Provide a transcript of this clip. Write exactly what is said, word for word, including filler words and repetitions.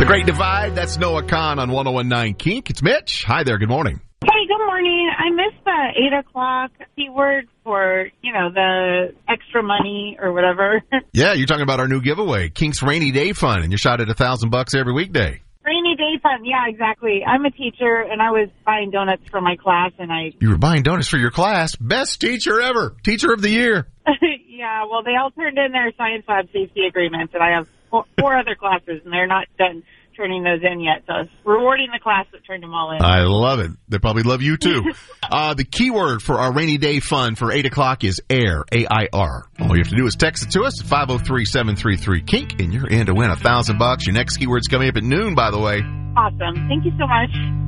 The Great Divide, that's Noah Kahn on one oh one point nine Kink. It's Mitch. Hi there, good morning. Hey, good morning. I missed the eight o'clock keyword for, you know, the extra money or whatever. Yeah, you're talking about our new giveaway, Kink's Rainy Day Fund, and you're shot at a thousand bucks every weekday. Rainy Day Fund, yeah, exactly. I'm a teacher, and I was buying donuts for my class, and I... You were buying donuts for your class? Best teacher ever. Teacher of the year. Yeah, well, they all turned in their science lab safety agreements, and I have four, four other classes, and they're not done turning those in yet. So rewarding the class that turned them all in. I love it. They probably love you, too. uh, the keyword for our Rainy Day Fund for eight o'clock is AIR, A I R. All you have to do is text it to us at five oh three, seven three three, KINK, and you're in to win a thousand bucks. Your next keyword's coming up at noon, by the way. Awesome. Thank you so much.